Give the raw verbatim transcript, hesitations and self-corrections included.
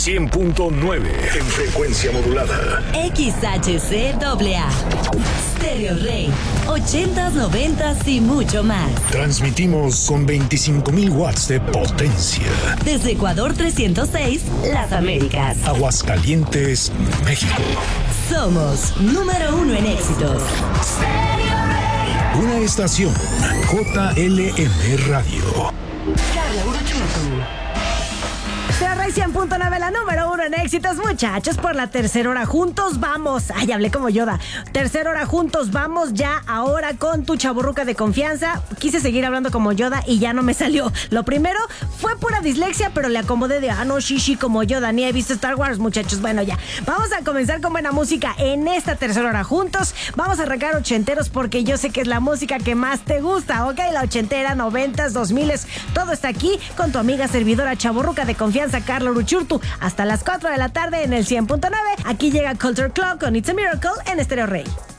cien punto nueve en frecuencia modulada. X H C A A. Stereo Rey. ochentas, noventas y mucho más. Transmitimos con veinticinco mil watts de potencia. Desde Ecuador trescientos seis, Las Américas. Aguascalientes, México. Somos número uno en éxitos. Una estación J L M Radio. Carla Uruchurtu. Stereo Rey cien punto nueve, la número uno en éxitos, muchachos. Por la tercera hora juntos vamos. Ay, hablé como Yoda. Tercera hora juntos vamos ya ahora con tu chavorruca de confianza. Quise seguir hablando como Yoda y ya no me salió. Lo primero fue pura dislexia, pero le acomodé de, ah, no, shishi como Yoda. Ni he visto Star Wars, muchachos. Bueno, ya. Vamos a comenzar con buena música en esta tercera hora juntos. Vamos a arrancar ochenteros porque yo sé que es la música que más te gusta, ¿ok? La ochentera, noventas, dos miles, todo está aquí con tu amiga servidora chavorruca de confianza, Carla Uruchurtu, hasta las cuatro de la tarde en el cien punto nueve. Aquí llega Culture Club con It's a Miracle en Stereo Rey.